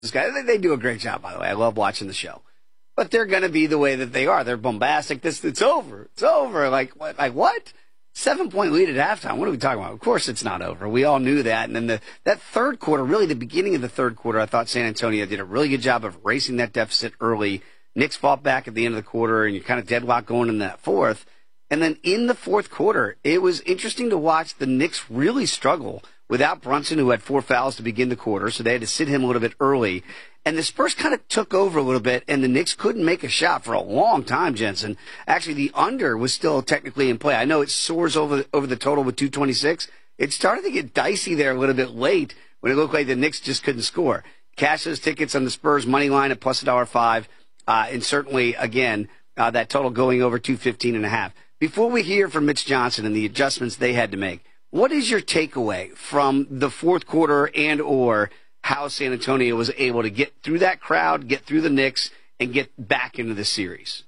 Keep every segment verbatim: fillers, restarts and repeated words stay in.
guy. They, they do a great job, by the way. I love watching the show. But they're going to be the way that they are. They're bombastic. This, it's over. It's over. Like what? Like what? Seven-point lead at halftime. What are we talking about? Of course it's not over. We all knew that. And then the, that third quarter, really the beginning of the third quarter, I thought San Antonio did a really good job of erasing that deficit early. Knicks fought back at the end of the quarter, and you kind of deadlocked going in that fourth. And then in the fourth quarter, it was interesting to watch the Knicks really struggle without Brunson, who had four fouls to begin the quarter, so they had to sit him a little bit early. And the Spurs kind of took over a little bit, and the Knicks couldn't make a shot for a long time, Jensen. Actually, the under was still technically in play. I know it soars over, over the total with two twenty-six. It started to get dicey there a little bit late when it looked like the Knicks just couldn't score. Cash those tickets on the Spurs money line at plus one five, uh, and certainly, again, uh, that total going over two fifteen and a half. Before we hear from Mitch Johnson and the adjustments they had to make, what is your takeaway from the fourth quarter and or how San Antonio was able to get through that crowd, get through the Knicks, and get back into the series?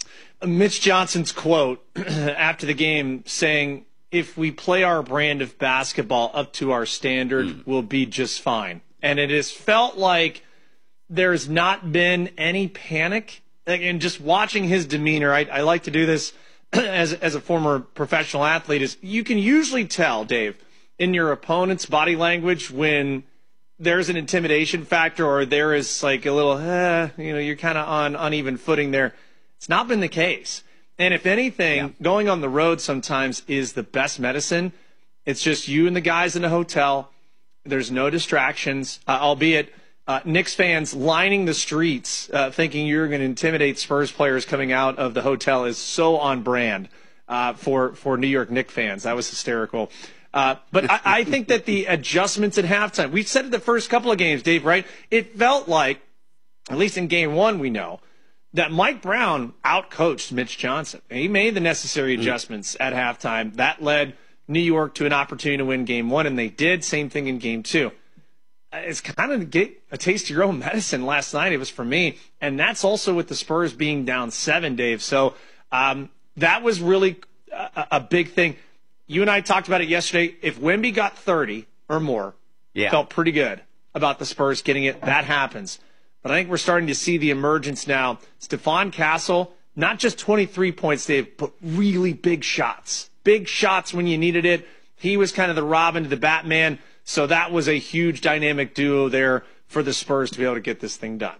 Mitch Johnson's quote after the game saying, if we play our brand of basketball up to our standard, mm. we'll be just fine. And it has felt like there's not been any panic. And just watching his demeanor, I, I like to do this as, as a former professional athlete, is you can usually tell, Dave, in your opponent's body language when there's an intimidation factor or there is like a little, eh, you know, you're kind of on uneven footing there. It's not been the case. And if anything, yeah. going on the road sometimes is the best medicine. It's just you and the guys in the hotel. There's no distractions, uh, albeit uh, Knicks fans lining the streets uh, thinking you're going to intimidate Spurs players coming out of the hotel is so on brand uh, for, for New York Knicks fans. That was hysterical. Uh, but I, I think that the adjustments at halftime, we said it the first couple of games, Dave, right? It felt like, at least in game one, we know, that Mike Brown outcoached Mitch Johnson. He made the necessary adjustments mm. at halftime. That led New York to an opportunity to win game one, and they did. Same thing in game two. It's kind of get a taste of your own medicine last night. It was for me. And that's also with the Spurs being down seven, Dave. So um, that was really a, a big thing. You and I talked about it yesterday. If Wemby got thirty or more, yeah. felt pretty good about the Spurs getting it. That happens. But I think we're starting to see the emergence now. Stephon Castle, not just twenty-three points, Dave, but really big shots. Big shots when you needed it. He was kind of the Robin to the Batman. So that was a huge dynamic duo there for the Spurs to be able to get this thing done.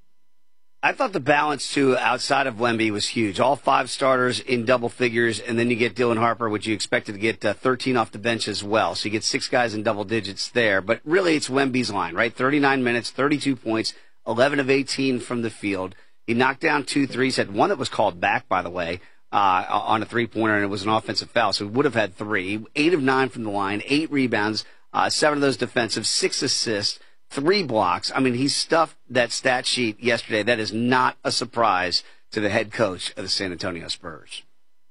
I thought the balance, too, outside of Wemby was huge. All five starters in double figures, and then you get Dylan Harper, which you expected to get uh, thirteen off the bench as well. So you get six guys in double digits there. But really, it's Wemby's line, right? thirty-nine minutes, thirty-two points, eleven of eighteen from the field. He knocked down two threes, had one that was called back, by the way, uh, on a three-pointer, and it was an offensive foul. So he would have had three. Eight of nine from the line, eight rebounds, uh, seven of those defensive, six assists. Three blocks. I mean, he stuffed that stat sheet yesterday. That is not a surprise to the head coach of the San Antonio Spurs.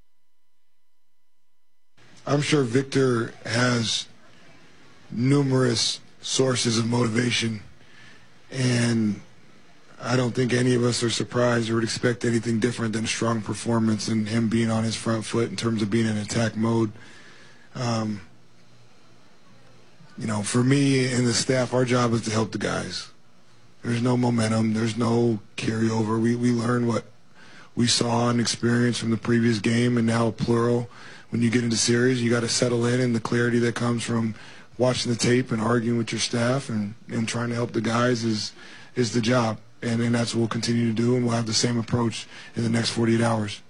I'm sure Victor has numerous sources of motivation, and I don't think any of us are surprised or would expect anything different than a strong performance and him being on his front foot in terms of being in attack mode. Um, You know, for me and the staff, our job is to help the guys. There's no momentum. There's no carryover. We we learn what we saw and experienced from the previous game, and now plural. When you get into series, you got to settle in, and the clarity that comes from watching the tape and arguing with your staff and, and trying to help the guys is is the job. And, and that's what we'll continue to do, and we'll have the same approach in the next forty-eight hours.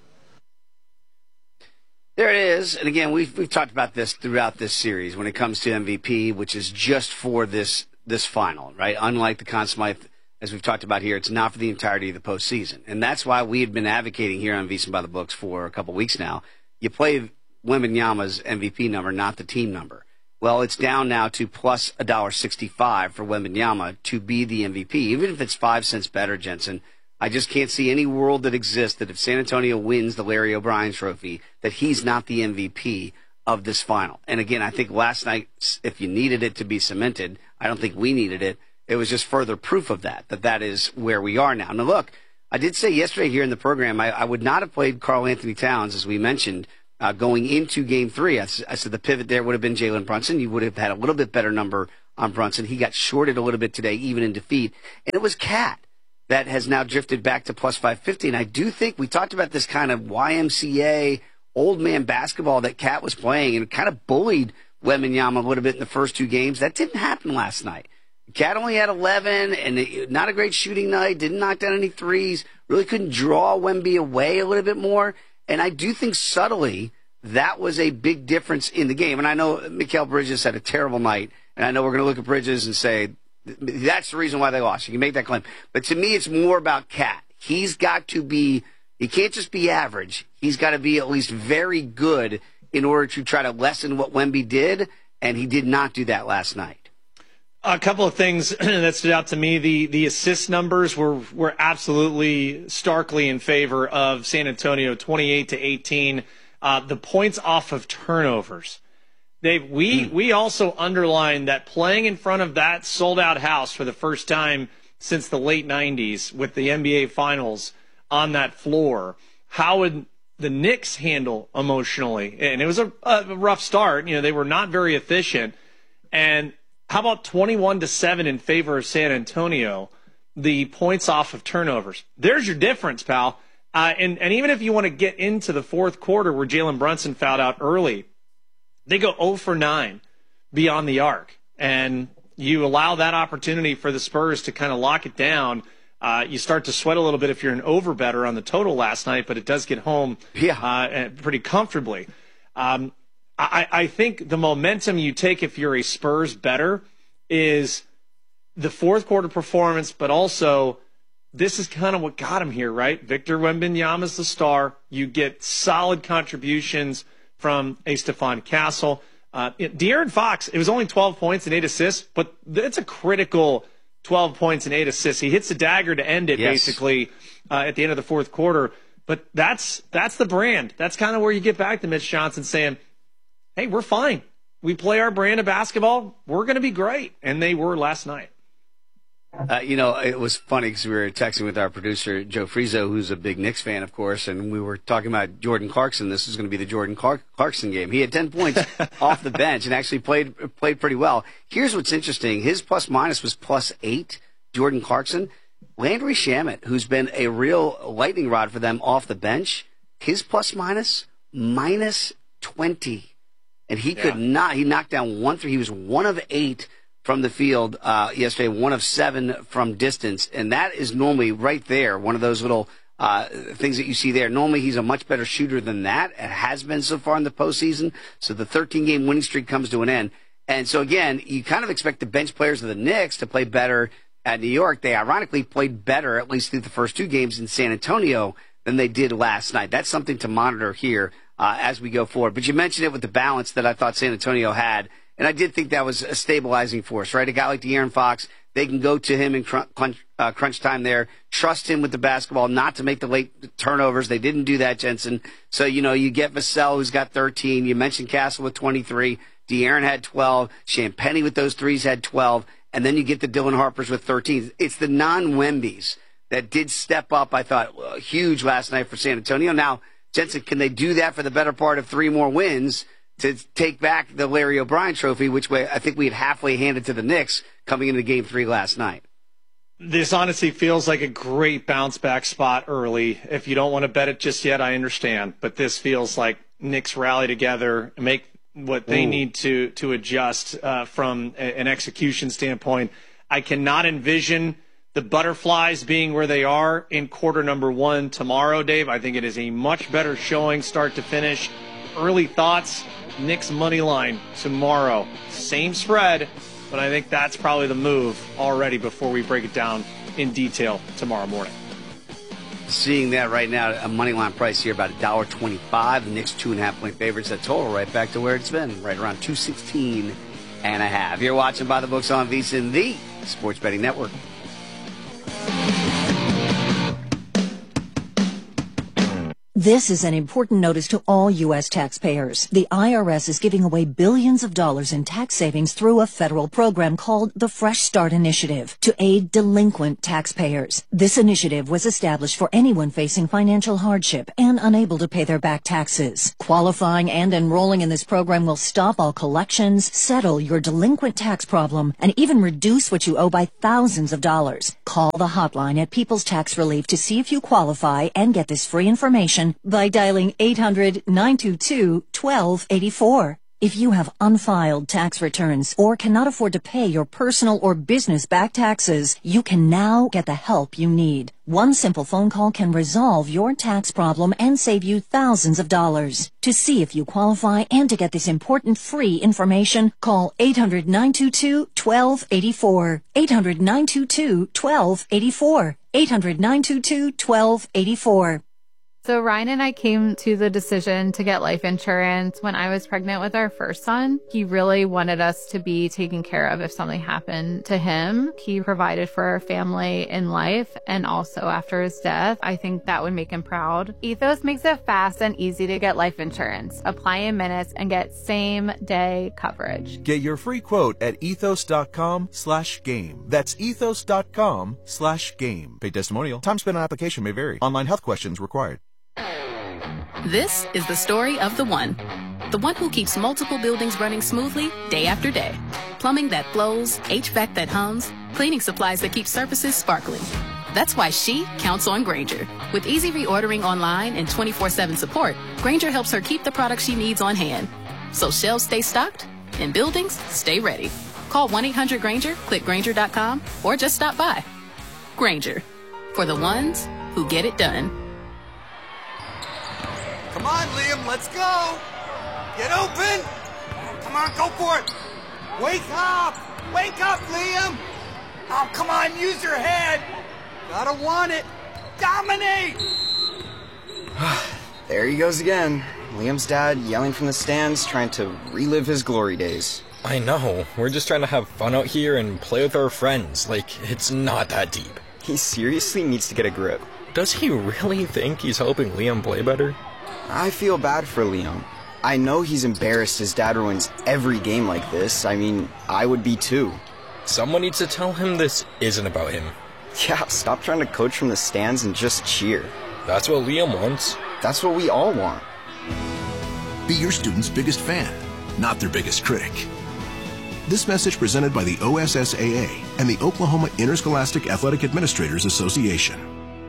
There it is. And again, we've, we've talked about this throughout this series when it comes to M V P, which is just for this this final, right? Unlike the Conn Smythe, as we've talked about here, it's not for the entirety of the postseason. And that's why we had been advocating here on VSiN by the Books for a couple weeks now. You play Wembanyama's M V P number, not the team number. Well, it's down now to plus one dollar sixty-five for Wembanyama to be the M V P. Even if it's five cents better, Jensen, I just can't see any world that exists that if San Antonio wins the Larry O'Brien trophy, that he's not the M V P of this final. And again, I think last night, if you needed it to be cemented, I don't think we needed it. It was just further proof of that, that that is where we are now. Now, look, I did say yesterday here in the program, I, I would not have played Karl Anthony Towns, as we mentioned, uh, going into game three. I, I said the pivot there would have been Jalen Brunson. You would have had a little bit better number on Brunson. He got shorted a little bit today, even in defeat. And it was Cat that has now drifted back to plus five fifty. And I do think we talked about this kind of Y M C A old man basketball that Cat was playing and kind of bullied Wembanyama a little bit in the first two games. That didn't happen last night. Cat only had eleven, and it, not a great shooting night, didn't knock down any threes, really couldn't draw Wemby away a little bit more. And I do think subtly that was a big difference in the game. And I know Mikal Bridges had a terrible night, and I know we're going to look at Bridges and say that's the reason why they lost. You can make that claim. But to me, it's more about Cat. He's got to be, he can't just be average. He's got to be at least very good in order to try to lessen what Wemby did, and he did not do that last night. A couple of things that stood out to me. The the assist numbers were were absolutely starkly in favor of San Antonio, twenty-eight to eighteen. Uh, the points off of turnovers. Dave, we mm. we also underlined that playing in front of that sold out house for the first time since the late nineties with the N B A Finals on that floor. How would the Knicks handle emotionally? And it was a, a rough start. You know, they were not very efficient. And how about twenty-one to seven in favor of San Antonio, the points off of turnovers? There's your difference, pal. Uh, and, and even if you want to get into the fourth quarter where Jalen Brunson fouled out early, they go zero for nine beyond the arc. And you allow that opportunity for the Spurs to kind of lock it down. Uh, you start to sweat a little bit if you're an over-better on the total last night, but it does get home yeah. uh, pretty comfortably. Um, I, I think the momentum you take if you're a Spurs bettor is the fourth quarter performance, but also this is kind of what got him here, right? Victor Wembanyama's the star. You get solid contributions from a Stephon Castle. Uh, De'Aaron Fox, it was only twelve points and eight assists, but it's a critical twelve points and eight assists. He hits the dagger to end it, yes. basically, uh, at the end of the fourth quarter. But that's that's the brand. That's kind of where you get back to Mitch Johnson saying, hey, we're fine. We play our brand of basketball. We're going to be great. And they were last night. Uh, you know, it was funny because we were texting with our producer, Joe Frizo, who's a big Knicks fan, of course, and we were talking about Jordan Clarkson. This is going to be the Jordan Clark- Clarkson game. He had ten points off the bench and actually played played pretty well. Here's what's interesting. His plus-minus was plus eight, Jordan Clarkson. Landry Shamet, who's been a real lightning rod for them off the bench, his plus-minus, minus twenty. And he yeah. could not, he knocked down one three. He was one of eight from the field uh, yesterday, one of seven from distance. And that is normally right there, one of those little uh, things that you see there. Normally he's a much better shooter than that. It has been so far in the postseason. So the thirteen-game winning streak comes to an end. And so, again, you kind of expect the bench players of the Knicks to play better at New York. They ironically played better, at least through the first two games in San Antonio, than they did last night. That's something to monitor here uh, as we go forward. But you mentioned it with the balance that I thought San Antonio had. And I did think that was a stabilizing force, right? A guy like De'Aaron Fox, they can go to him in crunch, uh, crunch time there, trust him with the basketball, not to make the late turnovers. They didn't do that, Jensen. So, you know, you get Vassell, who's got thirteen. You mentioned Castle with twenty-three. De'Aaron had twelve. Champagnie with those threes had twelve. And then you get the Dylan Harpers with thirteen. It's the non-Wembys that did step up, I thought, uh, huge last night for San Antonio. Now, Jensen, can they do that for the better part of three more wins to take back the Larry O'Brien trophy, which way I think we had halfway handed to the Knicks coming into game three last night? This honestly feels like a great bounce back spot early. If you don't want to bet it just yet, I understand. But this feels like Knicks rally together and make what they Ooh. need to to adjust uh, from a, an execution standpoint. I cannot envision the Butterflies being where they are in quarter number one tomorrow, Dave. I think it is a much better showing start to finish. Early thoughts, Knicks money line tomorrow. Same spread, but I think that's probably the move already before we break it down in detail tomorrow morning. Seeing that right now, a money line price here about one dollar twenty-five. The Knicks two and a half point favorites. That total right back to where it's been, right around two sixteen and a half. You're watching By the Books on VSiN, the Sports Betting Network. This is an important notice to all U S taxpayers. The I R S is giving away billions of dollars in tax savings through a federal program called the Fresh Start Initiative to aid delinquent taxpayers. This initiative was established for anyone facing financial hardship and unable to pay their back taxes. Qualifying and enrolling in this program will stop all collections, settle your delinquent tax problem, and even reduce what you owe by thousands of dollars. Call the hotline at People's Tax Relief to see if you qualify and get this free information by dialing eight hundred, nine two two, one two eight four. If you have unfiled tax returns or cannot afford to pay your personal or business back taxes, you can now get the help you need. One simple phone call can resolve your tax problem and save you thousands of dollars. To see if you qualify and to get this important free information, call eight hundred, nine two two, one two eight four. eight hundred, nine two two, one two eight four. eight hundred, nine two two, one two eight four. So Ryan and I came to the decision to get life insurance when I was pregnant with our first son. He really wanted us to be taken care of if something happened to him. He provided for our family in life and also after his death. I think that would make him proud. Ethos makes it fast and easy to get life insurance. Apply in minutes and get same day coverage. Get your free quote at ethos.com slash game. That's ethos.com slash game. Paid testimonial. Time spent on application may vary. Online health questions required. This is the story of the one. The one who keeps multiple buildings running smoothly day after day. Plumbing that flows, H V A C that hums, cleaning supplies that keep surfaces sparkling. That's why she counts on Grainger. With easy reordering online and twenty-four seven support, Grainger helps her keep the products she needs on hand. So shelves stay stocked and buildings stay ready. Call one eight hundred Grainger, click Grainger dot com, or just stop by. Grainger, for the ones who get it done. Come on, Liam, let's go! Get open! Come on, go for it! Wake up! Wake up, Liam! Oh, come on, use your head! Gotta want it! Dominate! There he goes again. Liam's dad yelling from the stands, trying to relive his glory days. I know. We're just trying to have fun out here and play with our friends. Like, it's not that deep. He seriously needs to get a grip. Does he really think he's helping Liam play better? I feel bad for Liam. I know he's embarrassed his dad ruins every game like this. I mean, I would be too. Someone needs to tell him this isn't about him. Yeah, stop trying to coach from the stands and just cheer. That's what Liam wants. That's what we all want. Be your student's biggest fan, not their biggest critic. This message presented by the O S S A A and the Oklahoma Interscholastic Athletic Administrators Association.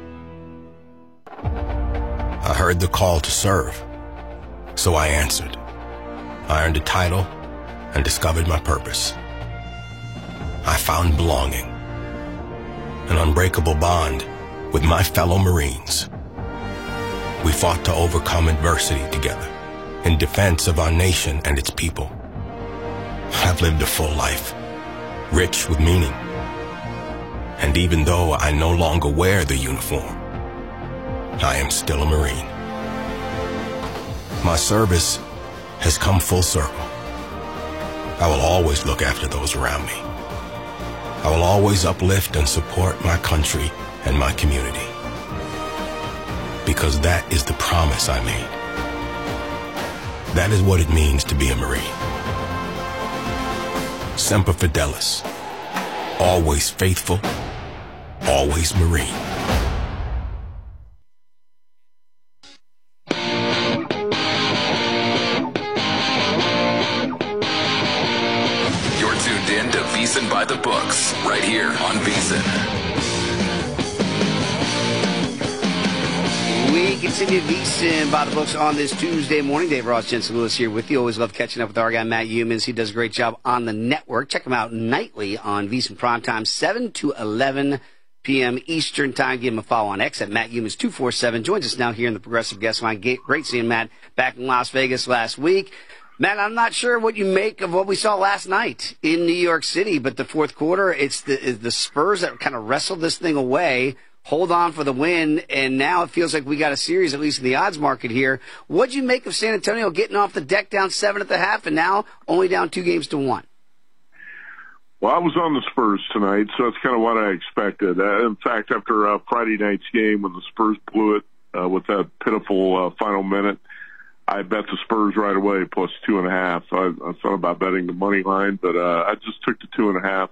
I heard the call to serve, so I answered. I earned a title and discovered my purpose. I found belonging, an unbreakable bond with my fellow Marines. We fought to overcome adversity together in defense of our nation and its people. I've lived a full life, rich with meaning. And even though I no longer wear the uniform, I am still a Marine. My service has come full circle. I will always look after those around me. I will always uplift and support my country and my community. Because that is the promise I made. That is what it means to be a Marine. Semper Fidelis. Always faithful, always Marine. VSiN by the books, right here on VSiN. We continue VSiN by the books on this Tuesday morning. Dave Ross, Jensen Lewis here with you. Always love catching up with our guy Matt Youmans. He does a great job on the network. Check him out nightly on VSiN Primetime, seven to eleven p.m. Eastern Time. Give him a follow on X at Matt Youmans two four seven. Joins us now here in the Progressive Guest Line. Great seeing Matt back in Las Vegas last week. Matt, I'm not sure what you make of what we saw last night in New York City, but the fourth quarter, it's the, it's the Spurs that kind of wrestled this thing away, hold on for the win, and now it feels like we got a series, at least in the odds market here. What'd you make of San Antonio getting off the deck down seven at the half and now only down two games to one? Well, I was on the Spurs tonight, so that's kind of what I expected. Uh, in fact, after uh, Friday night's game when the Spurs blew it uh, with that pitiful uh, final minute. I bet the Spurs right away plus two and a half. I, I thought about betting the money line, but uh, I just took the two and a half.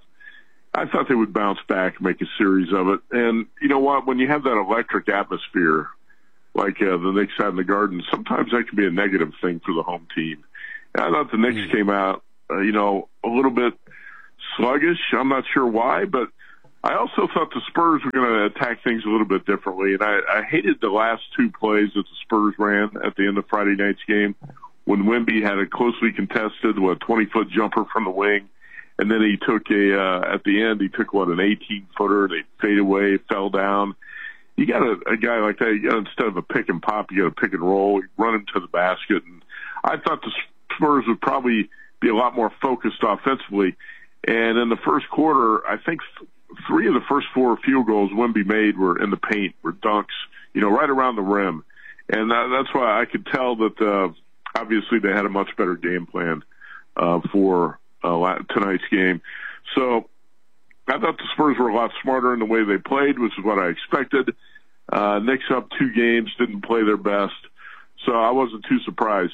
I thought they would bounce back and make a series of it. And you know what? When you have that electric atmosphere like uh, the Knicks had in the Garden, sometimes that can be a negative thing for the home team. And I thought the Knicks mm. came out, uh, you know, a little bit sluggish. I'm not sure why, but I also thought the Spurs were going to attack things a little bit differently. And I, I hated the last two plays that the Spurs ran at the end of Friday night's game when Wemby had a closely contested, what, twenty-foot jumper from the wing. And then he took a, uh, at the end, he took, what, an eighteen-footer. They fade away, fell down. You got a, a guy like that, you got, instead of a pick and pop, you got a pick and roll, you run him to the basket. And I thought the Spurs would probably be a lot more focused offensively. And in the first quarter, I think th- three of the first four field goals Wemby made were in the paint, were dunks, you know, right around the rim. And that, that's why I could tell that uh, obviously they had a much better game plan uh, for uh, tonight's game. So I thought the Spurs were a lot smarter in the way they played, which is what I expected. Uh, Knicks up two games, didn't play their best. So I wasn't too surprised.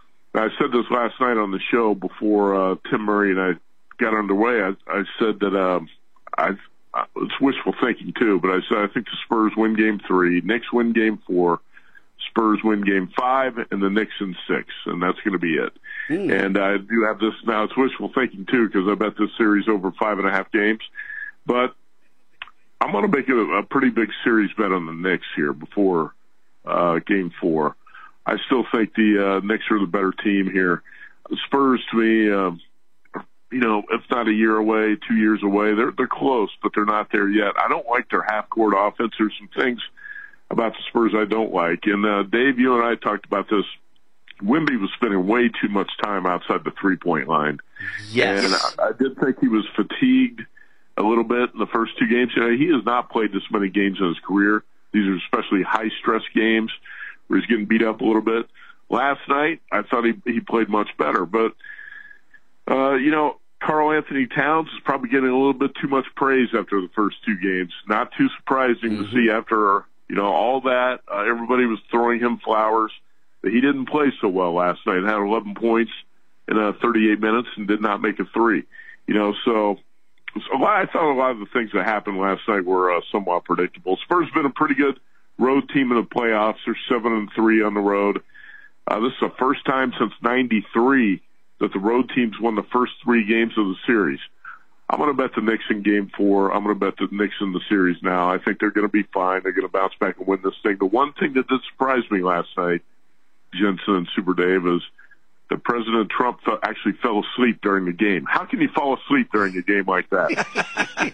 I said this last night on the show before uh, Tim Murray and I got underway. I, I said that um, I, it's wishful thinking too, but I said I think the Spurs win game three, Knicks win game four, Spurs win game five, and the Knicks in six, and that's going to be it. Mm. And I do have this now. It's wishful thinking too because I bet this series over five and a half games, but I'm going to make a, a pretty big series bet on the Knicks here before uh, game four. I still think the uh, Knicks are the better team here. The Spurs, to me, uh, you know, if not a year away, two years away, they're they're close, but they're not there yet. I don't like their half-court offense. There's some things about the Spurs I don't like. And, uh, Dave, you and I talked about this. Wemby was spending way too much time outside the three-point line. Yes. And I, I did think he was fatigued a little bit in the first two games. You know, he has not played this many games in his career. These are especially high-stress games where he's getting beat up a little bit. Last night, I thought he he played much better. But, uh, you know, Karl Anthony Towns is probably getting a little bit too much praise after the first two games. Not too surprising mm-hmm. to see after, you know, all that. Uh, everybody was throwing him flowers. But he didn't play so well last night. Had eleven points in uh, thirty-eight minutes and did not make a three. You know, so, so a lot, I thought a lot of the things that happened last night were uh, somewhat predictable. Spurs have been a pretty good road team in the playoffs. They're seven and three on the road. Uh, this is the first time since ninety-three that the road teams won the first three games of the series. I'm going to bet the Knicks in game four. I'm going to bet the Knicks in the series now. I think they're going to be fine. They're going to bounce back and win this thing. The one thing that did surprise me last night, Jensen and Super Dave, is that President Trump actually fell asleep during the game. How can you fall asleep during a game like that?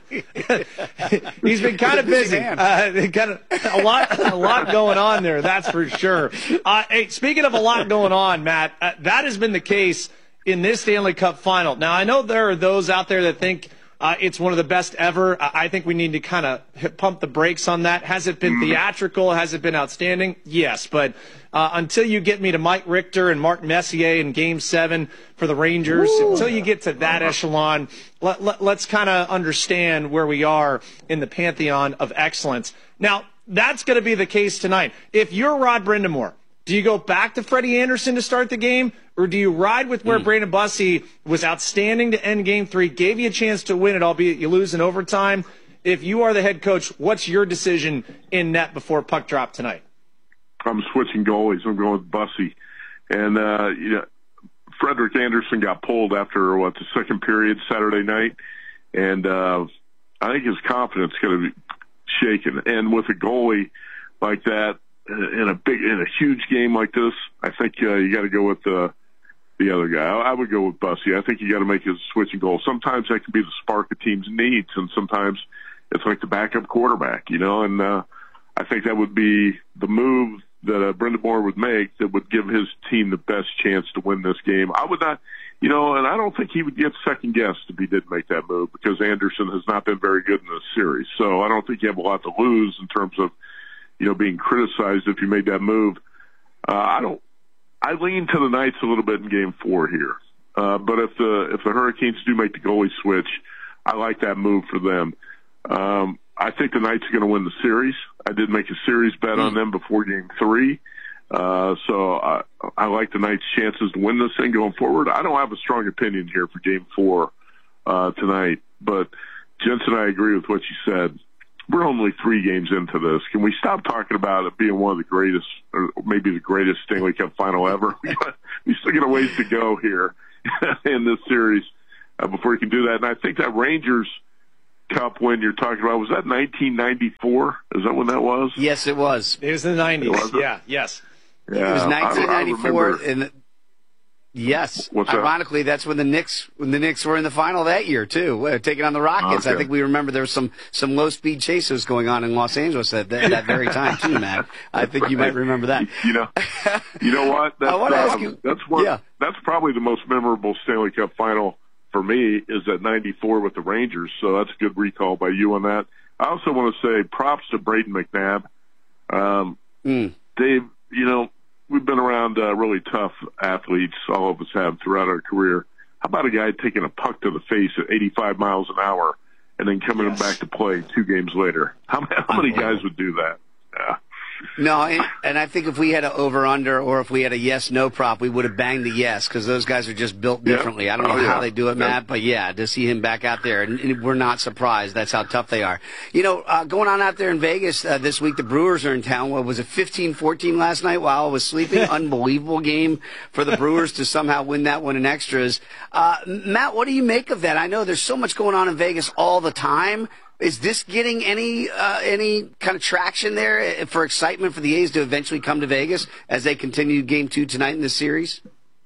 He's been kind of busy. Uh, kind of a lot, a lot going on there. That's for sure. Uh, hey, speaking of a lot going on, Matt, uh, that has been the case in this Stanley Cup final. Now, I know there are those out there that think uh, it's one of the best ever. I think we need to kind of pump the brakes on that. Has it been theatrical? Has it been outstanding? Yes, but uh, until you get me to Mike Richter and Mark Messier in Game Seven for the Rangers, Ooh. until you get to that echelon, let, let, let's kind of understand where we are in the pantheon of excellence. Now, that's going to be the case tonight. If you're Rod Brind'Amour, do you go back to Freddie Anderson to start the game, or do you ride with where mm. Brandon Bussey was outstanding to end Game Three, gave you a chance to win it, albeit you lose in overtime? If you are the head coach, what's your decision in net before puck drop tonight? I'm switching goalies. I'm going with Bussey. And, uh, you know, Frederick Anderson got pulled after, what, the second period Saturday night. And uh, I think his confidence is going to be shaken. And with a goalie like that, in a big, in a huge game like this, I think uh, you got to go with the the other guy. I, I would go with Bussey. I think you got to make his switching goal. Sometimes that can be the spark a team's needs, and sometimes it's like the backup quarterback, you know. And uh, I think that would be the move that uh, Brind'Amour would make that would give his team the best chance to win this game. I would not, you know, and I don't think he would get second guessed if he did make that move because Anderson has not been very good in this series. So I don't think you have a lot to lose in terms of, you know, being criticized if you made that move. Uh, I don't, I lean to the Knights a little bit in game four here. Uh, but if the, if the Hurricanes do make the goalie switch, I like that move for them. Um, I think the Knights are going to win the series. I did make a series bet mm. on them before game three. Uh, so I, I like the Knights' chances to win this thing going forward. I don't have a strong opinion here for game four uh, tonight, but Jensen, I agree with what you said. We're only three games into this. Can we stop talking about it being one of the greatest, or maybe the greatest Stanley Cup final ever? We still got a ways to go here in this series uh, before you can do that. And I think that Rangers Cup win you're talking about, was that nineteen ninety-four? Is that when that was? Yes, it was. It was in the nineties. Yeah, yes. Yeah, it was nineteen ninety-four. And the, yes, What's that? Ironically, that's when the Knicks when the Knicks were in the final that year too, uh, taking on the Rockets. Okay. I think we remember there was some some low speed chasers going on in Los Angeles at that, that very time too, Matt. I think right. you might remember that. You know, you know what? That's, I want to um, ask you. That's one. Yeah. That's probably the most memorable Stanley Cup final for me, is that ninety-four with the Rangers. So that's a good recall by you on that. I also want to say props to Braden McNabb. Um, mm. Dave, you know, we've been around uh, really tough athletes, all of us have, throughout our career. How about a guy taking a puck to the face at eighty-five miles an hour and then coming yes. back to play two games later? How, how many guys would do that? Yeah. No, and, and I think if we had an over-under or if we had a yes-no prop, we would have banged the yes, because those guys are just built differently. Yeah. I don't know oh, how yeah. they do it, Matt, but yeah, to see him back out there, and, and we're not surprised. That's how tough they are. You know, uh, going on out there in Vegas uh, this week, the Brewers are in town. What was it, fifteen fourteen last night while I was sleeping? Unbelievable game for the Brewers to somehow win that one in extras. Uh, Matt, what do you make of that? I know there's so much going on in Vegas all the time. Is this getting any uh, any kind of traction there for excitement for the A's to eventually come to Vegas as they continue game two tonight in this series?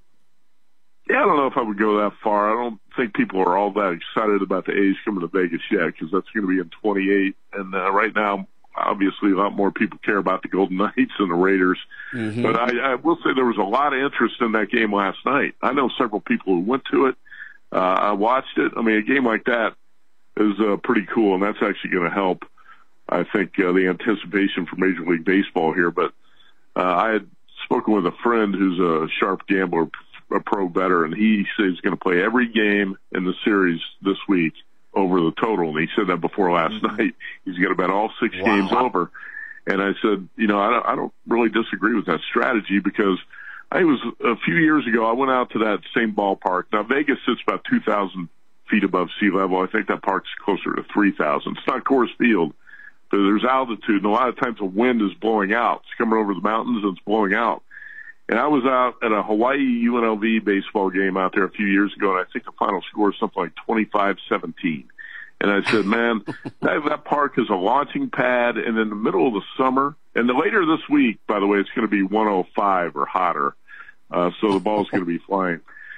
Yeah, I don't know if I would go that far. I don't think people are all that excited about the A's coming to Vegas yet, because that's going to be in twenty-eight. And uh, right now, obviously, a lot more people care about the Golden Knights than the Raiders. Mm-hmm. But I, I will say there was a lot of interest in that game last night. I know several people who went to it. Uh, I watched it. I mean, a game like that is uh, pretty cool, and that's actually going to help, I think, uh, the anticipation for Major League Baseball here. But uh, I had spoken with a friend who's a sharp gambler, a pro bettor, and he says he's going to play every game in the series this week over the total. And he said that before last mm-hmm. night. He's going to bet all six wow. games over. And I said, you know, I don't, I don't really disagree with that strategy, because I think it was a few years ago I went out to that same ballpark. Now, Vegas sits about two thousand feet above sea level. I think that park's closer to three thousand. It's not Coors Field, but there's altitude, and a lot of times the wind is blowing out. It's coming over the mountains and it's blowing out. And I was out at a Hawaii U N L V baseball game out there a few years ago, and I think the final score is something like twenty-five seventeen. And I said, man, that, that park is a launching pad, and in the middle of the summer, and the later this week, by the way, it's going to be one oh five or hotter, uh, so the ball's going to be flying.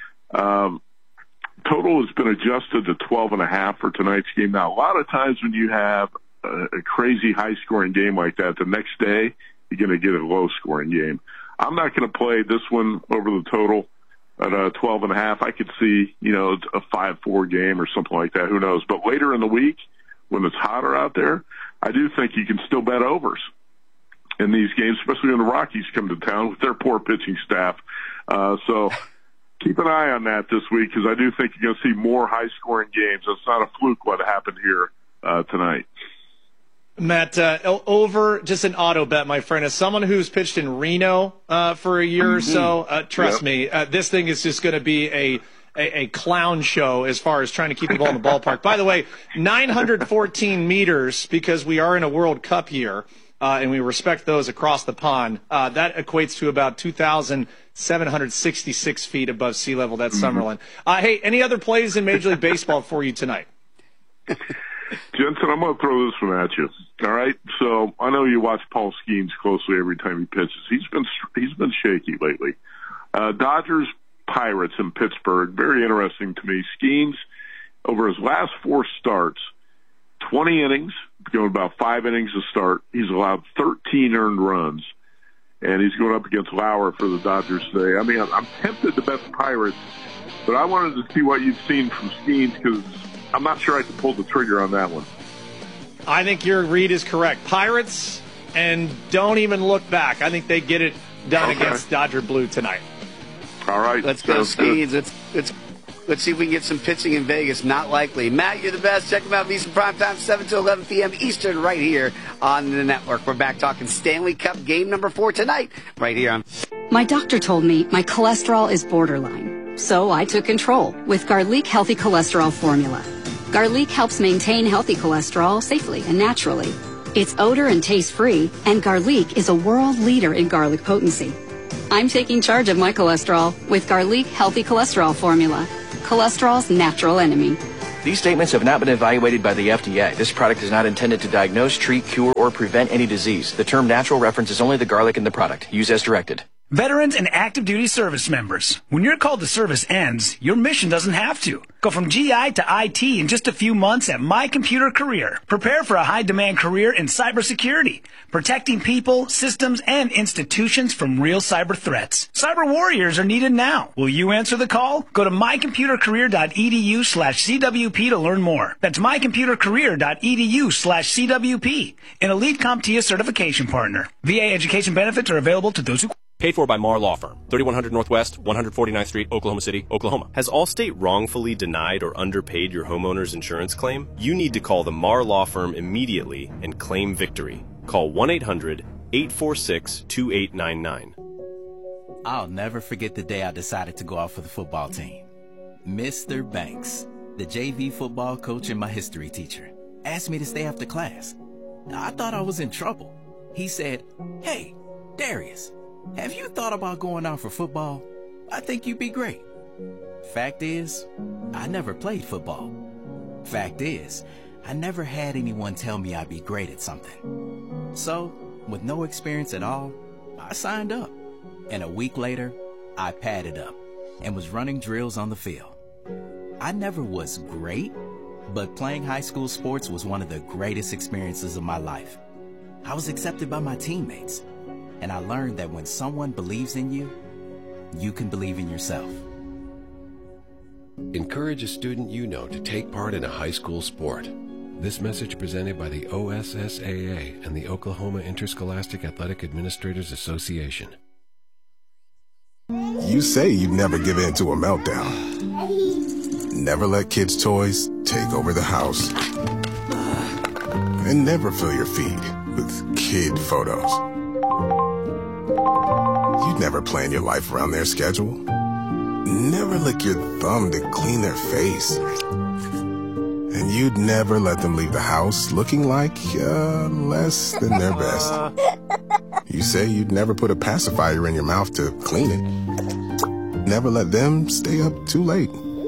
Um, Total has been adjusted to twelve and a half for tonight's game. Now, a lot of times when you have a, a crazy high-scoring game like that, the next day you're going to get a low-scoring game. I'm not going to play this one over the total at uh, twelve and a half. I could see, you know, a five four game or something like that. Who knows? But later in the week, when it's hotter out there, I do think you can still bet overs in these games, especially when the Rockies come to town with their poor pitching staff. Uh, so. Keep an eye on that this week, because I do think you're going to see more high-scoring games. It's not a fluke what happened here uh, tonight. Matt, uh, over just an auto bet, my friend. As someone who's pitched in Reno uh, for a year mm-hmm. or so, uh, trust yep. me, uh, this thing is just going to be a, a a clown show as far as trying to keep the ball in the ballpark. By the way, nine hundred fourteen meters, because we are in a World Cup year, uh, and we respect those across the pond. Uh, that equates to about two thousand seven hundred sixty-six feet above sea level. That's mm-hmm. Summerlin. Uh, hey, any other plays in Major League Baseball for you tonight? Jensen, I'm going to throw this one at you. All right. So I know you watch Paul Skeens closely every time he pitches. He's been he's been shaky lately. Uh, Dodgers Pirates in Pittsburgh. Very interesting to me. Skeens, over his last four starts, twenty innings, going about five innings a start. He's allowed thirteen earned runs. And he's going up against Lauer for the Dodgers today. I mean, I'm tempted to bet the Pirates, but I wanted to see what you've seen from Skeens, because I'm not sure I can pull the trigger on that one. I think your read is correct. Pirates, and don't even look back. I think they get it done okay. against Dodger Blue tonight. All right. Let's go, Skeens. It's, it's Let's see if we can get some pitching in Vegas. Not likely. Matt, you're the best. Check them out. VSiN Primetime, seven to eleven p.m. Eastern, right here on the network. We're back talking Stanley Cup game number four tonight, right here on. My doctor told me my cholesterol is borderline, so I took control with Garlic Healthy Cholesterol Formula. Garlic helps maintain healthy cholesterol safely and naturally. It's odor and taste-free, and Garlic is a world leader in garlic potency. I'm taking charge of my cholesterol with Garlic Healthy Cholesterol Formula. Cholesterol's natural enemy. These statements have not been evaluated by the F D A. This product is not intended to diagnose, treat, cure, or prevent any disease. The term natural references only the garlic in the product. Use as directed. Veterans and active duty service members, when your call to service ends, your mission doesn't have to. Go from G I to I T in just a few months at My Computer Career. Prepare for a high-demand career in cybersecurity, protecting people, systems, and institutions from real cyber threats. Cyber warriors are needed now. Will you answer the call? Go to mycomputercareer.edu slash CWP to learn more. That's mycomputercareer.edu slash CWP, an Elite CompTIA certification partner. V A education benefits are available to those who... Paid for by Marr Law Firm, thirty-one hundred Northwest, one forty-ninth Street, Oklahoma City, Oklahoma. Has Allstate wrongfully denied or underpaid your homeowner's insurance claim? You need to call the Marr Law Firm immediately and claim victory. Call one eight hundred, eight four six, two eight nine nine. I'll never forget the day I decided to go out for the football team. Mister Banks, the J V football coach and my history teacher, asked me to stay after class. I thought I was in trouble. He said, "Hey, Darius, have you thought about going out for football? I think you'd be great." Fact is, I never played football. Fact is, I never had anyone tell me I'd be great at something. So, with no experience at all, I signed up. And a week later, I padded up and was running drills on the field. I never was great, but playing high school sports was one of the greatest experiences of my life. I was accepted by my teammates. And I learned that when someone believes in you, you can believe in yourself. Encourage a student you know to take part in a high school sport. This message presented by the O S S A A and the Oklahoma Interscholastic Athletic Administrators Association. You say you'd never give in to a meltdown. Never let kids' toys take over the house. And never fill your feed with kid photos. You'd never plan your life around their schedule. Never lick your thumb to clean their face. And you'd never let them leave the house looking like uh, less than their best. You say you'd never put a pacifier in your mouth to clean it. Never let them stay up too late.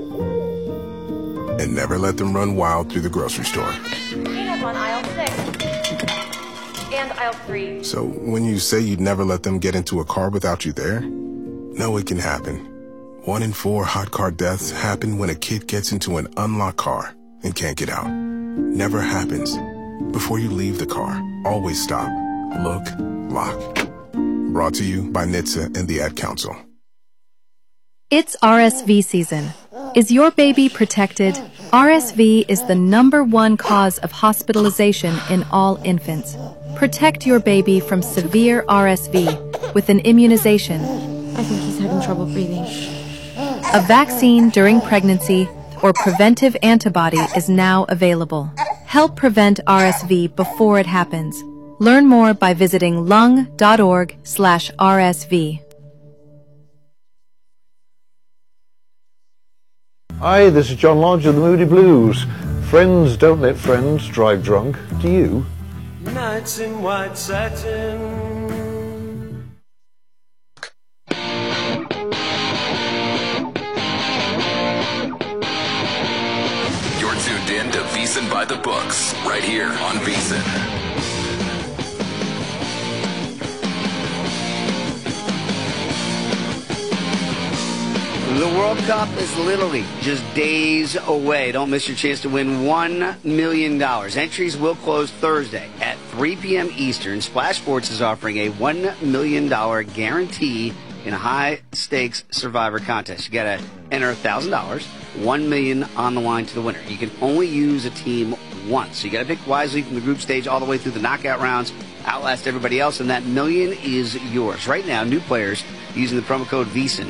And never let them run wild through the grocery store. Peanuts on aisle six. And aisle three. So when you say you'd never let them get into a car without you there, no, it can happen. One in four hot car deaths happen when a kid gets into an unlocked car and can't get out. Never happens. Before you leave the car, always stop, look, lock. Brought to you by N H T S A and the Ad Council. It's R S V season. Is your baby protected? R S V is the number one cause of hospitalization in all infants. Protect your baby from severe R S V with an immunization. I think he's having trouble breathing. A vaccine during pregnancy or preventive antibody is now available. Help prevent R S V before it happens. Learn more by visiting lung.org slash RSV. Hi, this is John Lodge of the Moody Blues. Friends don't let friends drive drunk. Do you? Nights in white satin. You're tuned in to VSiN by the Books, right here on VSiN. The World Cup is literally just days away. Don't miss your chance to win one million dollars. Entries will close Thursday at three p.m. Eastern. Splash Sports is offering a one million dollars guarantee in a high-stakes Survivor contest. You got to enter one thousand dollars, one million dollars on the line to the winner. You can only use a team once. So you got to pick wisely from the group stage all the way through the knockout rounds, outlast everybody else, and that million is yours. Right now, new players using the promo code VSiN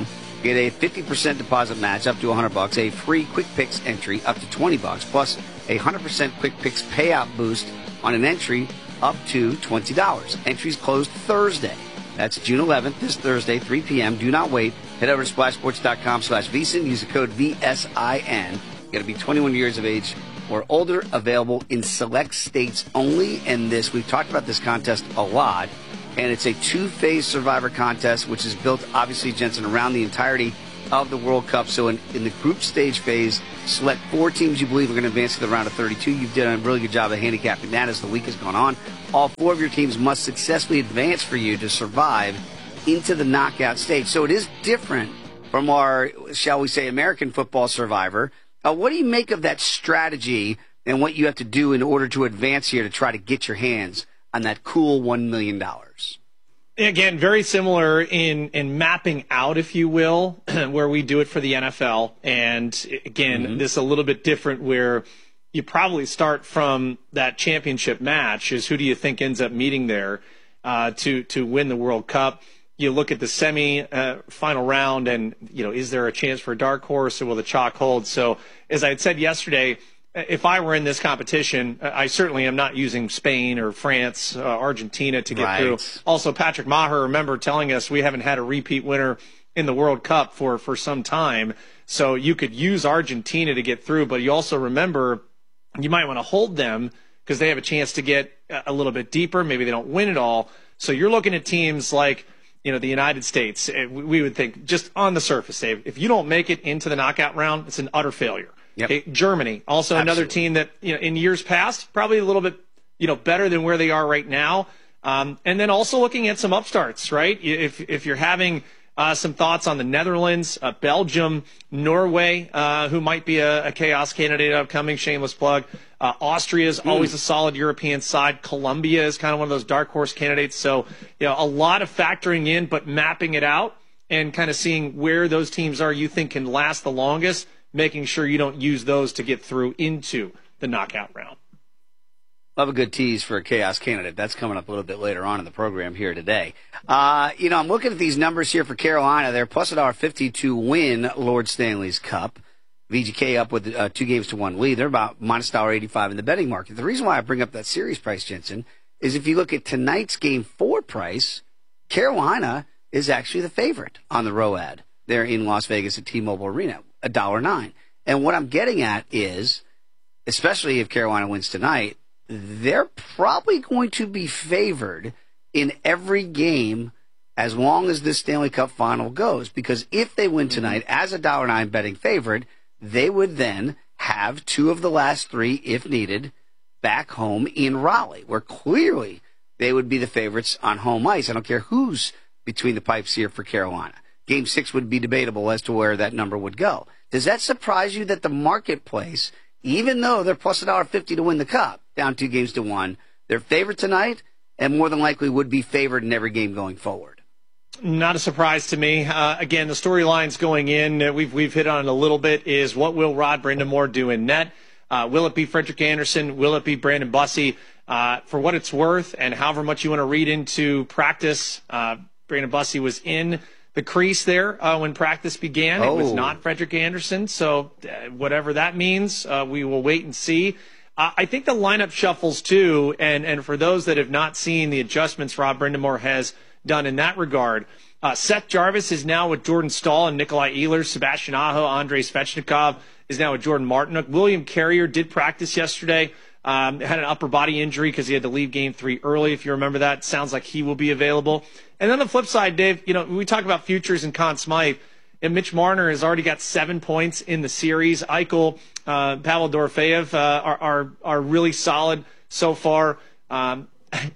Get a fifty percent deposit match up to one hundred bucks, a free Quick Picks entry up to twenty bucks, plus a one hundred percent Quick Picks payout boost on an entry up to twenty dollars. Entries closed Thursday. That's June eleventh, this Thursday, three p.m. Do not wait. Head over to splashsports.com slash VSiN. Use the code V S I N. You got to be twenty-one years of age or older. Available in select states only. And this, we've talked about this contest a lot. And it's a two-phase Survivor contest, which is built, obviously, Jensen, around the entirety of the World Cup. So in, in the group stage phase, select four teams you believe are going to advance to the round of thirty-two. You've done a really good job of handicapping that as the week has gone on. All four of your teams must successfully advance for you to survive into the knockout stage. So it is different from our, shall we say, American football Survivor. Uh, what do you make of that strategy and what you have to do in order to advance here to try to get your hands on that cool one million dollars? Again, very similar in, in mapping out, if you will, where we do it for the N F L. And again, mm-hmm. this is a little bit different where you probably start from that championship match is who do you think ends up meeting there uh, to, to win the World Cup. You look at the semi uh, final round and, you know, is there a chance for a dark horse or will the chalk hold? So as I had said yesterday, if I were in this competition, I certainly am not using Spain or France, uh, Argentina to get right. through. Also, Patrick Maher, remember telling us we haven't had a repeat winner in the World Cup for, for some time. So you could use Argentina to get through, but you also remember you might want to hold them because they have a chance to get a little bit deeper. Maybe they don't win it all. So you're looking at teams like, you know, the United States. We would think just on the surface, Dave, if you don't make it into the knockout round, it's an utter failure. Yep. Okay, Germany, also Absolutely. another team that, you know, in years past, probably a little bit, you know, better than where they are right now. Um, and then also looking at some upstarts, right? If if you're having uh, some thoughts on the Netherlands, uh, Belgium, Norway, uh, who might be a, a chaos candidate upcoming, shameless plug. Uh, Austria is mm. always a solid European side. Colombia is kind of one of those dark horse candidates. So, you know, a lot of factoring in, but mapping it out and kind of seeing where those teams are you think can last the longest, making sure you don't use those to get through into the knockout round. Love a good tease for a chaos candidate. That's coming up a little bit later on in the program here today. Uh, you know, I'm looking at these numbers here for Carolina. They're plus one dollar fifty to win Lord Stanley's Cup. V G K up with uh, two games to one lead. They're about minus one dollar eighty-five in the betting market. The reason why I bring up that series price, Jensen, is if you look at tonight's game four price, Carolina is actually the favorite on the R O A D. They're in Las Vegas at T-Mobile Arena, one dollar nine. And what I'm getting at is, especially if Carolina wins tonight, they're probably going to be favored in every game as long as this Stanley Cup final goes. Because if they win tonight as a one dollar nine betting favorite, they would then have two of the last three, if needed, back home in Raleigh, where clearly they would be the favorites on home ice. I don't care who's between the pipes here for Carolina. Game six would be debatable as to where that number would go. Does that surprise you that the marketplace, even though they're plus one dollar fifty to win the Cup, down two games to one, they're favored tonight and more than likely would be favored in every game going forward? Not a surprise to me. Uh, again, the storylines going in, uh, we've we've hit on it a little bit, is what will Rod Brind'Amour do in net? Uh, will it be Frederik Andersen? Will it be Brandon Bussi? Uh, for what it's worth, and however much you want to read into practice, uh, Brandon Bussi was in the crease there uh, when practice began. Oh. It was not Frederik Andersen, so uh, whatever that means, uh, we will wait and see. Uh, I think the lineup shuffles too, and, and for those that have not seen the adjustments Rod Brind'Amour has done in that regard, uh, Seth Jarvis is now with Jordan Staal and Nikolai Ehlers. Sebastian Aho, Andrei Svechnikov is now with Jordan Martinook. William Carrier did practice yesterday. Um, had an upper body injury because he had to leave game three early, if you remember that. Sounds like he will be available. And then the flip side, Dave, you know, when we talk about futures and Conn Smythe, and Mitch Marner has already got seven points in the series. Eichel, uh, Pavel Dorofeyev uh, are, are are really solid so far. Um,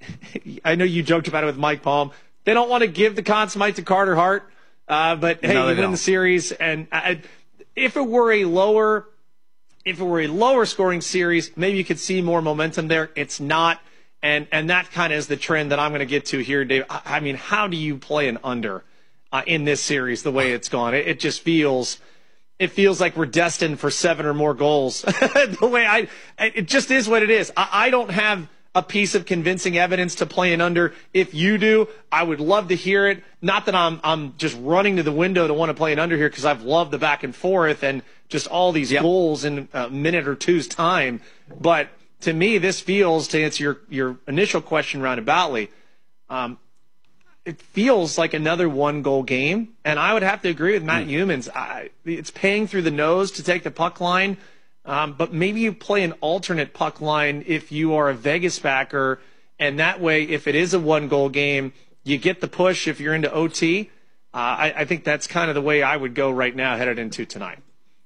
I know you joked about it with Mike Palm. They don't want to give the Conn Smythe to Carter Hart, uh, but hey, No, you they win don't. the series. And I, if it were a lower, if it were a lower scoring series, maybe you could see more momentum there. It's not. And and that kind of is the trend that I'm going to get to here, Dave. I, I mean, how do you play an under uh, in this series the way it's gone? It, it just feels it feels like we're destined for seven or more goals. The way I, it just is what it is. I, I don't have a piece of convincing evidence to play an under? If you do, I would love to hear it. Not that I'm I'm just running to the window to want to play an under here, because I've loved the back and forth and just all these yep. goals in a minute or two's time. But to me, this feels, to answer your, your initial question roundaboutly, um, it feels like another one-goal game. And I would have to agree with Matt mm. Humans. I, it's paying through the nose to take the puck line. Um, but maybe you play an alternate puck line if you are a Vegas backer, and that way, if it is a one-goal game, you get the push if you're into O T. Uh, I, I think that's kind of the way I would go right now headed into tonight.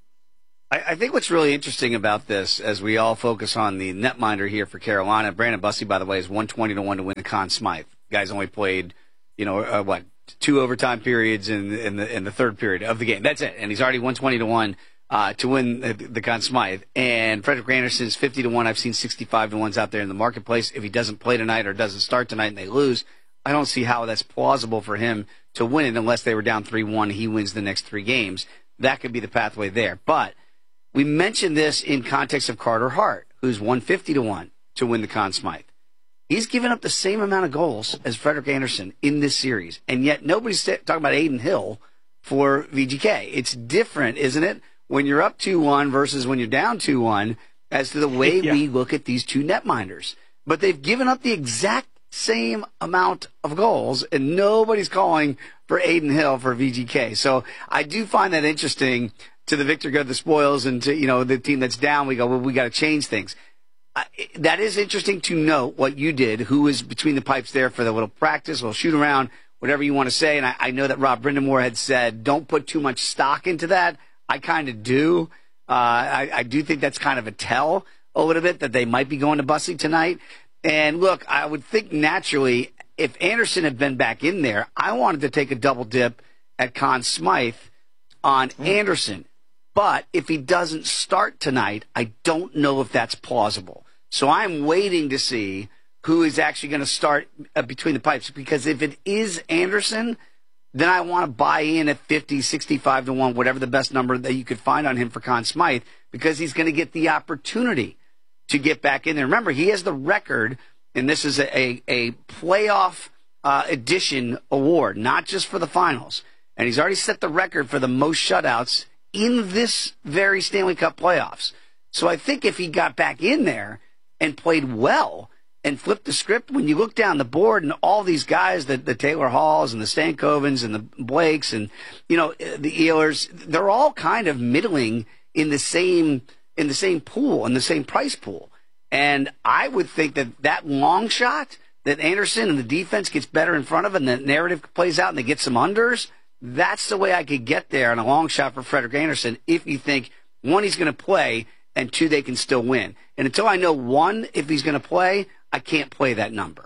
I, I think what's really interesting about this, as we all focus on the netminder here for Carolina, Brandon Bussi, by the way, is one twenty to one to win the Conn Smythe. Guys only played, you know, uh, what, two overtime periods in, in, the, in the third period of the game. That's it. And he's already one twenty to one. Uh, to win the, the Conn Smythe. And Frederik Andersen's fifty to one. I've seen sixty-five to ones out there in the marketplace. If he doesn't play tonight or doesn't start tonight and they lose, I don't see how that's plausible for him to win it unless they were down three one. He wins the next three games. That could be the pathway there. But we mentioned this in context of Carter Hart, who's one fifty to one to win the Conn Smythe. He's given up the same amount of goals as Frederik Andersen in this series. And yet nobody's talking about Adin Hill for V G K. It's different, isn't it? When you're up two one versus when you're down two one, as to the way yeah. we look at these two netminders. But they've given up the exact same amount of goals, and nobody's calling for Adin Hill for V G K. So I do find that interesting. To the victor go the spoils, and to, you know, the team that's down, we go, well, we got to change things. Uh, that is interesting to note what you did, who was between the pipes there for the little practice, little shoot around, whatever you want to say. And I, I know that Rob Brindamore had said, don't put too much stock into that. I kind of do. Uh, I, I do think that's kind of a tell a little bit that they might be going to Bussi tonight. And look, I would think naturally, if Andersen had been back in there, I wanted to take a double dip at Conn Smythe on mm. Andersen. But if he doesn't start tonight, I don't know if that's plausible. So I'm waiting to see who is actually going to start uh, between the pipes. Because if it is Andersen, then I want to buy in at fifty, sixty-five to one, whatever the best number that you could find on him for Conn Smythe, because he's going to get the opportunity to get back in there. Remember, he has the record, and this is a, a, a playoff uh, edition award, not just for the finals. And he's already set the record for the most shutouts in this very Stanley Cup playoffs. So I think if he got back in there and played well and flipped the script, when you look down the board and all these guys, the, the Taylor Halls and the Stankovens and the Blakes and, you know, the Ehlers, they're all kind of middling in the same in the same pool, in the same price pool. And I would think that that long shot that Andersen and the defense gets better in front of, and the narrative plays out and they get some unders, that's the way I could get there on a long shot for Frederik Andersen if you think, one, he's going to play, and two, they can still win. And until I know, one, if he's going to play, I can't play that number.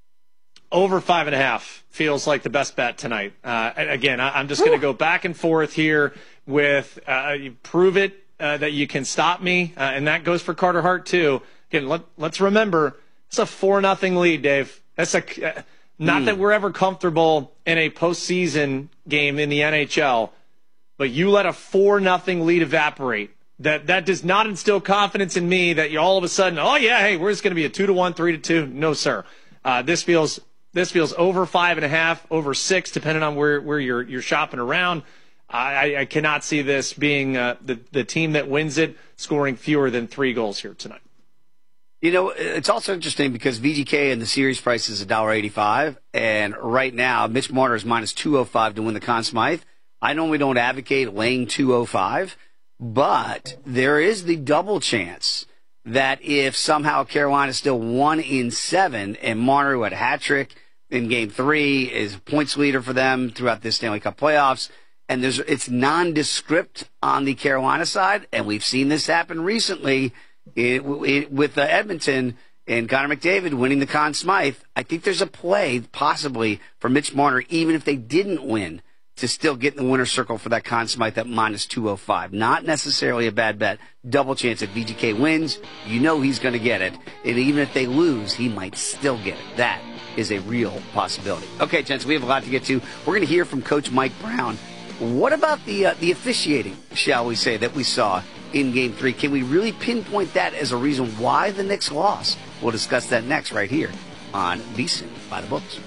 Over five and a half feels like the best bet tonight. Uh, again, I, I'm just going to go back and forth here with uh, you prove it uh, that you can stop me, uh, and that goes for Carter Hart too. Again, let, let's remember, it's a four nothing lead, Dave. That's a... Uh, Not mm. that we're ever comfortable in a postseason game in the N H L, but you let a four nothing lead evaporate. That that does not instill confidence in me that you all of a sudden, oh yeah, hey, we're just going to be a two to one, three to two. No, sir. Uh, this feels this feels over five and a half, over six, depending on where where you're you're shopping around. I, I cannot see this being uh, the the team that wins it scoring fewer than three goals here tonight. You know, it's also interesting because V G K and the series price is one dollar eighty-five, and right now Mitch Marner is minus two oh five to win the Conn Smythe. I normally don't advocate laying two oh five, but there is the double chance that if somehow Carolina is still one in seven and Marner, who had a hat trick in game three, is points leader for them throughout this Stanley Cup playoffs, and there's it's nondescript on the Carolina side, and we've seen this happen recently. It, it, with uh, Edmonton and Connor McDavid winning the Conn Smythe, I think there's a play possibly for Mitch Marner, even if they didn't win, to still get in the winner's circle for that Conn Smythe at minus two oh five. Not necessarily a bad bet. Double chance if V G K wins, you know he's going to get it. And even if they lose, he might still get it. That is a real possibility. Okay, gents, we have a lot to get to. We're going to hear from Coach Mike Brown. What about the uh, the officiating, shall we say, that we saw in Game three? Can we really pinpoint that as a reason why the Knicks lost? We'll discuss that next right here on VSiN by the Books.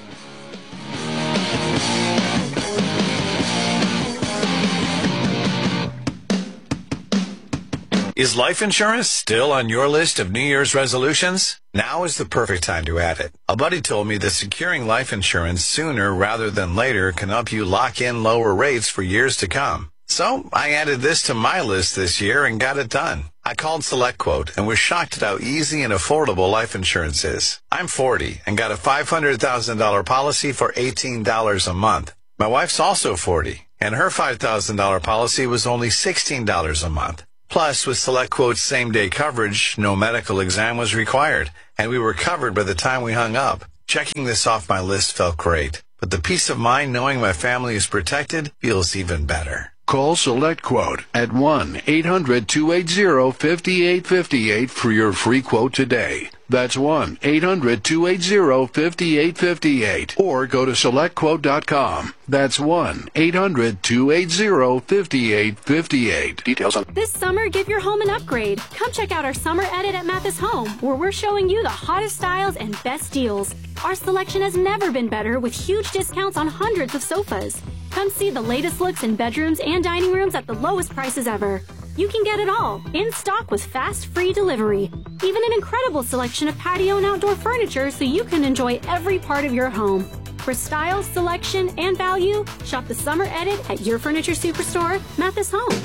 Is life insurance still on your list of New Year's resolutions? Now is the perfect time to add it. A buddy told me that securing life insurance sooner rather than later can help you lock in lower rates for years to come. So I added this to my list this year and got it done. I called SelectQuote and was shocked at how easy and affordable life insurance is. I'm forty and got a five hundred thousand dollars policy for eighteen dollars a month. My wife's also forty, and her five thousand dollars policy was only sixteen dollars a month. Plus, with SelectQuote's same-day coverage, no medical exam was required, and we were covered by the time we hung up. Checking this off my list felt great, but the peace of mind knowing my family is protected feels even better. Call SelectQuote at one eight hundred two eight zero five eight five eight for your free quote today. That's one eight hundred two eight zero five eight five eight. Or go to select quote dot com. That's one eight hundred two eight zero five eight five eight. Details on... This summer, give your home an upgrade. Come check out our summer edit at Mathis Home, where we're showing you the hottest styles and best deals. Our selection has never been better, with huge discounts on hundreds of sofas. Come see the latest looks in bedrooms and dining rooms at the lowest prices ever. You can get it all, in stock with fast, free delivery. Even an incredible selection of patio and outdoor furniture so you can enjoy every part of your home. For style, selection, and value, shop the Summer Edit at your furniture superstore, Mathis Home.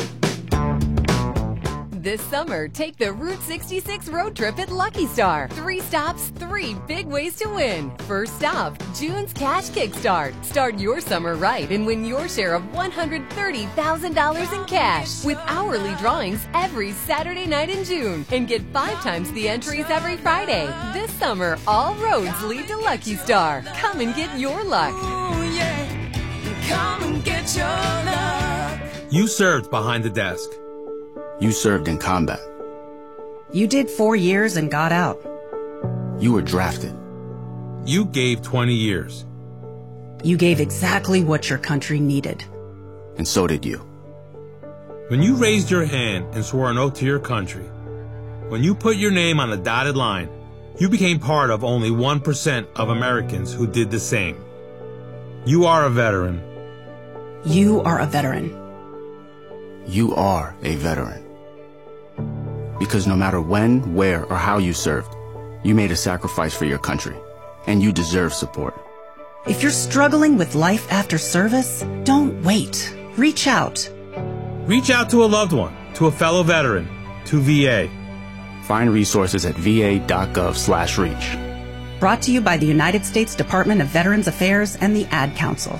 This summer, take the Route sixty-six road trip at Lucky Star. Three stops, three big ways to win. First stop, June's Cash Kickstart. Start your summer right and win your share of one hundred thirty thousand dollars in cash with hourly drawings every Saturday night in June. And get five times the entries every Friday. This summer, all roads lead to Lucky Star. Come and get your luck. Ooh, yeah. Come and get your luck. You served behind the desk. You served in combat. You did four years and got out. You were drafted. You gave twenty years. You gave exactly what your country needed. And so did you. When you raised your hand and swore an oath to your country, when you put your name on a dotted line, you became part of only one percent of Americans who did the same. You are a veteran. You are a veteran. You are a veteran. Because no matter when, where, or how you served, you made a sacrifice for your country, and you deserve support. If you're struggling with life after service, don't wait. Reach out. Reach out to a loved one, to a fellow veteran, to V A. Find resources at va.gov slash reach. Brought to you by the United States Department of Veterans Affairs and the Ad Council.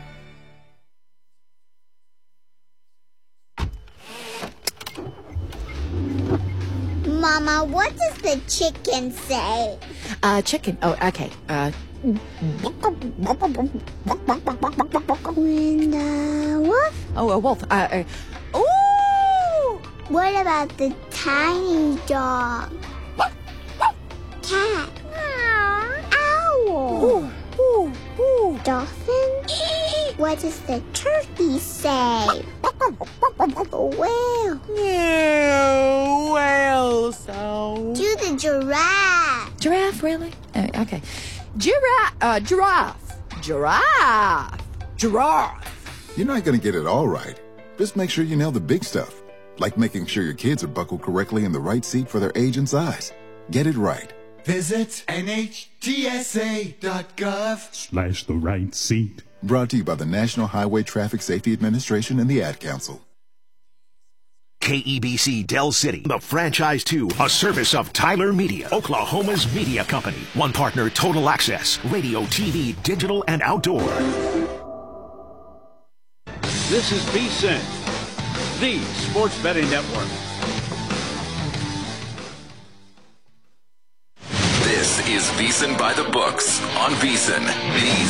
Mama, what does the chicken say? Uh, chicken. Oh, okay. Uh. When the wolf? Oh, a wolf. Uh. uh Ooh! What about the tiny dog? Cat. Owl. Ooh, ooh, ooh. Dolphin? What does the turkey say? Whale. Yeah, whale sound. Do the giraffe. Giraffe, really? Uh, okay. Giraffe. Uh, giraffe. Giraffe. Giraffe. You're not going to get it all right. Just make sure you nail the big stuff, like making sure your kids are buckled correctly in the right seat for their age and size. Get it right. Visit N H T S A dot gov Slash the right seat. Brought to you by the National Highway Traffic Safety Administration and the Ad Council. K E B C Del City, the franchise to a service of Tyler Media, Oklahoma's media company. One partner, Total Access, radio, T V, digital, and outdoor. This is VSiN, the sports betting network. This is VSiN by the Books on VSiN, the